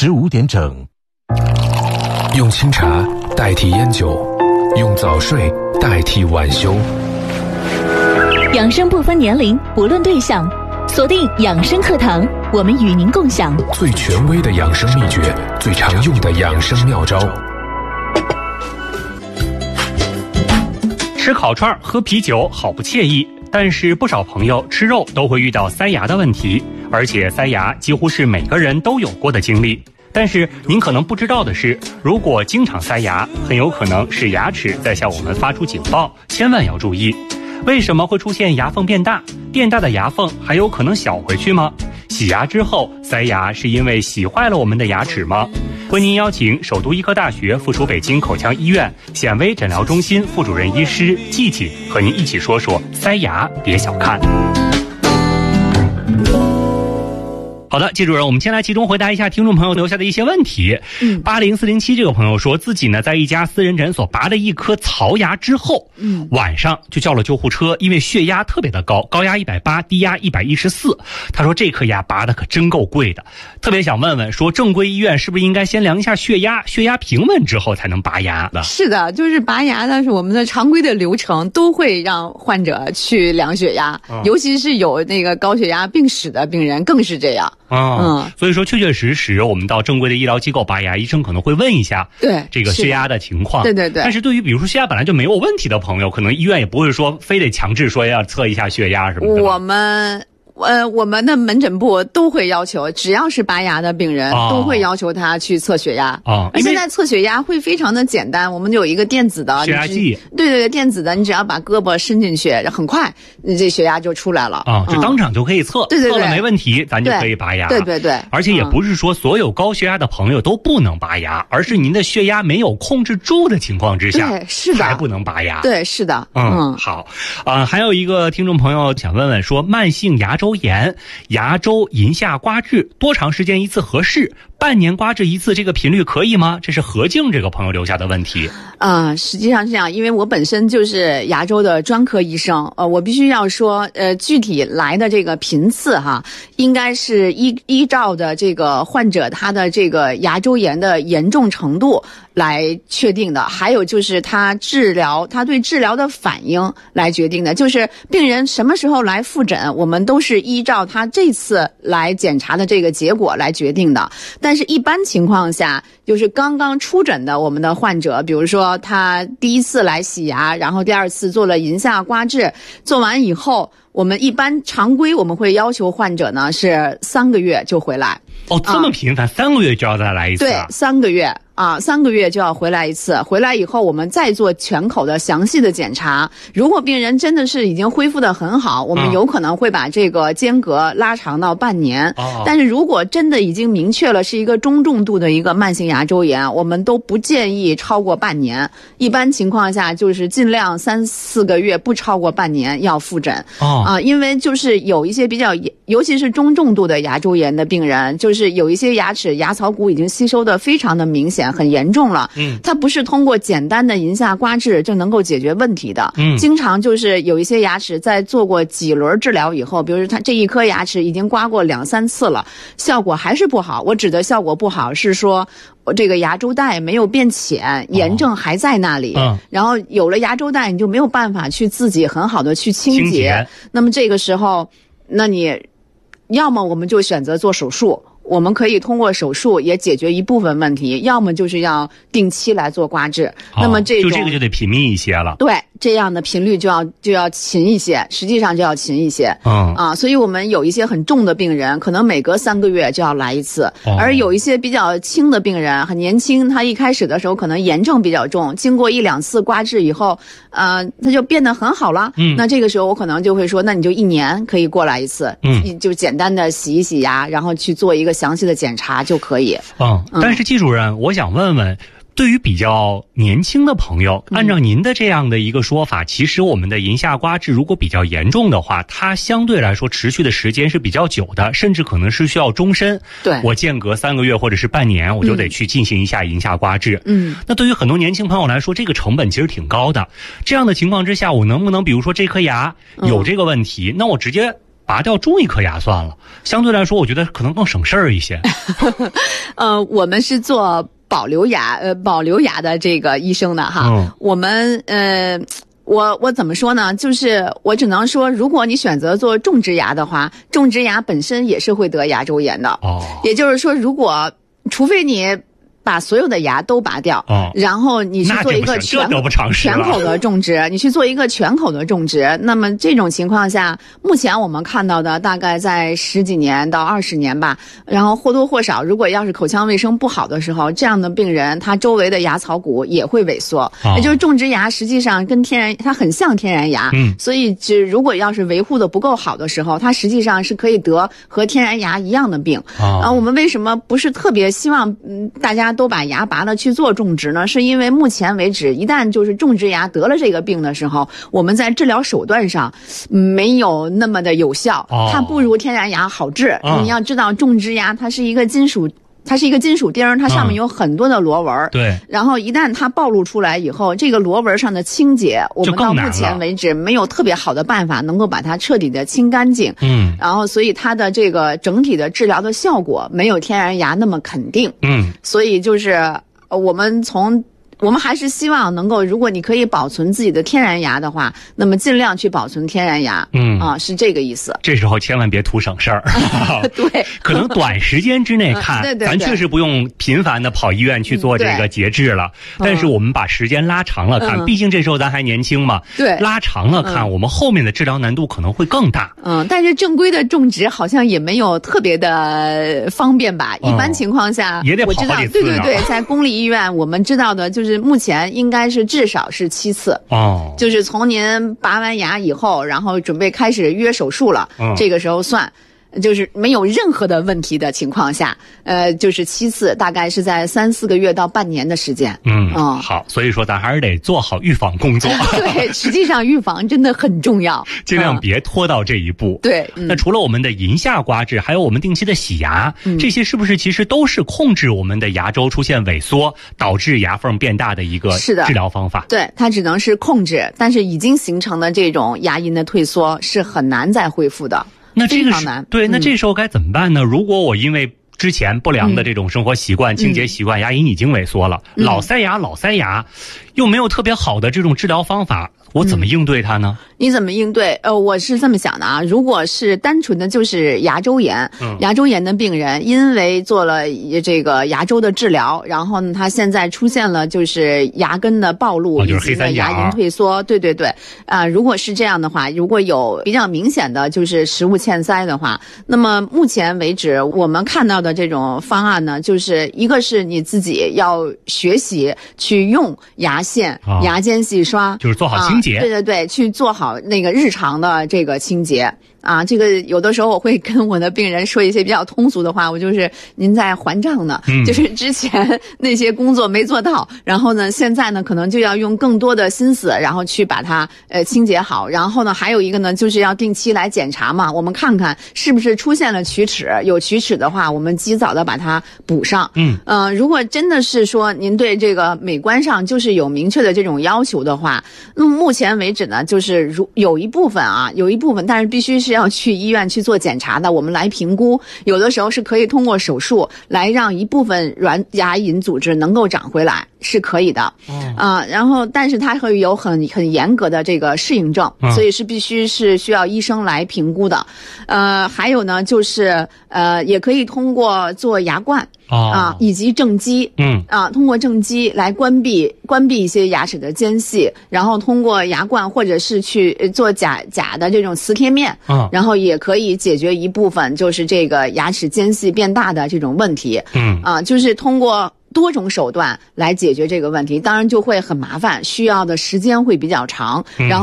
15点整。 用清茶代替烟酒，用早睡代替晚休。 养生不分年龄，不论对象，锁定养生课堂，我们与您共享最权威的养生秘诀，最常用的养生妙招。 吃烤串喝啤酒好不惬意，但是不少朋友吃肉都会遇到塞牙的问题，而且塞牙几乎是每个人都有过的经历。但是您可能不知道的是，如果经常塞牙，很有可能是牙齿在向我们发出警报，千万要注意。为什么会出现牙缝变大？变大的牙缝还有可能小回去吗？洗牙之后塞牙是因为洗坏了我们的牙齿吗？为您邀请首都医科大学附属北京口腔医院显微诊疗中心副主任医师季季和您一起说说塞牙别小看。好的，季主任，我们先来集中回答一下听众朋友留下的一些问题。80407这个朋友说自己呢在一家私人诊所拔了一颗槽牙之后，晚上就叫了救护车，因为血压特别的高，高压180，低压114。他说这颗牙拔的可真够贵的，特别想问问说正规医院是不是应该先量一下血压，血压平稳之后才能拔牙的？ 是的，就是拔牙的是我们的常规的流程都会让患者去量血压，尤其是有那个高血压病史的病人更是这样。 所以说确确实实我们到正规的医疗机构拔牙，医生可能会问一下这个血压的情况。 对对对。 但是对于比如说血压本来就没有问题的朋友，可能医院也不会说非得强制说要测一下血压什么的。 我们的门诊部都会要求，只要是拔牙的病人，都会要求他去测血压。而现在测血压会非常的简单，我们有一个电子的血压计。 对对对，电子的，你只要把胳膊伸进去，很快你这血压就出来了。 就当场就可以测。对对对，测了没问题，咱就可以拔牙。 对对对。 而且也不是说所有高血压的朋友都不能拔牙，而是您的血压没有控制住的情况之下， 对，是的， 还不能拔牙。 对，是的。 好。还有一个听众朋友想问问说，慢性牙周炎。牙周龈下刮治多长时间一次合适？半年刮治一次，这个频率可以吗？这是何静这个朋友留下的问题。 实际上是这样，因为我本身就是牙周的专科医生，我必须要说，具体来的这个频次哈，应该是依照的这个患者他的这个牙周炎的严重程度来确定的，还有就是他对治疗的反应来决定的。就是病人什么时候来复诊，我们都是依照他这次来检查的这个结果来决定的。但是一般情况下，就是刚刚出诊的我们的患者，比如说他第一次来洗牙，然后第二次做了龈下刮治，做完以后，我们一般常规我们会要求患者呢是3个月就回来。 这么频繁，3个月就要再来一次？ 对，3个月。3个月就要回来一次，回来以后我们再做全口的详细的检查。如果病人真的是已经恢复得很好，我们有可能会把这个间隔拉长到半年。但是如果真的已经明确了是一个中重度的一个慢性牙周炎，我们都不建议超过半年。一般情况下就是尽量3、4个月，不超过半年要复诊。因为就是有一些比较，尤其是中重度的牙周炎的病人，就是有一些牙齿牙槽骨已经吸收的非常的明显，很严重了。它不是通过简单的龈下刮治就能够解决问题的。经常就是有一些牙齿在做过几轮治疗以后，比如说他这一颗牙齿已经刮过2、3次了，效果还是不好。我指的效果不好是说我这个牙周带没有变浅，炎症还在那里。然后有了牙周带，你就没有办法去自己很好的去清洁。那么这个时候，那你要么我们就选择做手术，我们可以通过手术也解决一部分问题，要么就是要定期来做刮治。那么这个就得频密一些了。 对，这样的频率就要勤一些，实际上就要勤一些。所以我们有一些很重的病人，可能每隔3个月就要来一次。而有一些比较轻的病人，很年轻，他一开始的时候可能炎症比较重，经过1、2次刮治以后，他就变得很好了。那这个时候我可能就会说，那你就1年可以过来一次。就简单的洗一洗牙，然后去做一个详细的检查就可以。 但是季主任，我想问问，对于比较年轻的朋友，按照您的这样的一个说法，其实我们的龈下刮治如果比较严重的话，它相对来说持续的时间是比较久的，甚至可能是需要终身。 对， 我间隔3个月或者是半年，我就得去进行一下龈下刮治。那对于很多年轻朋友来说，这个成本其实挺高的。这样的情况之下，我能不能比如说这颗牙有这个问题，那我直接拔掉种一颗牙算了，相对来说我觉得可能更省事儿一些。 我们是做保留牙的这个医生的哈，我们我怎么说呢？就是我只能说，如果你选择做种植牙的话，种植牙本身也是会得牙周炎的。也就是说，除非你把所有的牙都拔掉，然后你去做一个全口的种植，你去做一个全口的种植，那么这种情况下，目前我们看到的大概在10几年到20年吧，然后或多或少，如果要是口腔卫生不好的时候，这样的病人他周围的牙槽骨也会萎缩，也就是种植牙实际上跟它很像天然牙，所以如果要是维护的不够好的时候，它实际上是可以得和天然牙一样的病。我们为什么不是特别希望大家都把牙拔了去做种植呢？是因为目前为止，一旦就是种植牙得了这个病的时候，我们在治疗手段上没有那么的有效，它不如天然牙好治。你要知道，种植牙它是一个金属钉，它上面有很多的螺纹。 对。 然后一旦它暴露出来以后，这个螺纹上的清洁，我们到目前为止没有特别好的办法能够把它彻底的清干净。然后所以它的这个整体的治疗的效果没有天然牙那么肯定。所以就是我们还是希望能够，如果你可以保存自己的天然牙的话，那么尽量去保存天然牙。是这个意思。 这时候千万别图省事儿。 对， 可能短时间之内看，咱确实不用频繁的跑医院去做这个节制了。但是我们把时间拉长了看，毕竟这时候咱还年轻嘛。 对， 拉长了看，我们后面的治疗难度可能会更大。 但是正规的种植好像也没有特别的方便吧？一般情况下也得跑好几次呢。 对，在公立医院我们知道的就是目前应该是至少是7次。就是从您拔完牙以后，然后准备开始约手术了，这个时候算。就是没有任何的问题的情况下，就是7次，大概是在3、4个月到半年的时间。 好，所以说咱还是得做好预防工作。 对，实际上预防真的很重要， 尽量别拖到这一步。 对， 那除了我们的龈下刮治，还有我们定期的洗牙，这些是不是其实都是控制我们的牙周出现萎缩，导致牙缝变大的一个治疗方法？ 对，它只能是控制，但是已经形成的这种牙龈的退缩是很难再恢复的。 那这个对，那这时候该怎么办呢？如果我因为之前不良的这种生活习惯、清洁习惯，牙龈已经萎缩了，老塞牙，又没有特别好的这种治疗方法，我怎么应对它呢？ 你怎么应对？我是这么想的啊，如果是单纯的就是牙周炎，牙周炎的病人，因为做了这个牙周的治疗，然后呢，他现在出现了就是牙根的暴露， 就是黑三角， 牙龈退缩。对，如果是这样的话，如果有比较明显的就是食物欠塞的话，那么目前为止我们看到的这种方案呢，就是一个是你自己要学习去用牙线、牙间细刷， 就是做好清洁。 对，去做好那个日常的这个清洁。这个有的时候我会跟我的病人说一些比较通俗的话，我就是您在还账呢，就是之前那些工作没做到，然后呢，现在呢可能就要用更多的心思，然后去把它清洁好。然后呢，还有一个呢，就是要定期来检查嘛，我们看看是不是出现了龋齿，有龋齿的话，我们及早的把它补上。如果真的是说您对这个美观上就是有明确的这种要求的话，那么目前为止呢，就是有一部分，但是必须是要去医院去做检查的，我们来评估，有的时候是可以通过手术来让一部分牙龈组织能够长回来，是可以的。然后但是它会有很严格的这个适应症，所以是必须是需要医生来评估的。还有呢，就是也可以通过做牙冠。以及正畸，通过正畸来关闭一些牙齿的间隙，然后通过牙冠或者是去做假的这种磁贴面，然后也可以解决一部分就是这个牙齿间隙变大的这种问题。就是通过多种手段来解决这个问题，当然就会很麻烦，需要的时间会比较长，然后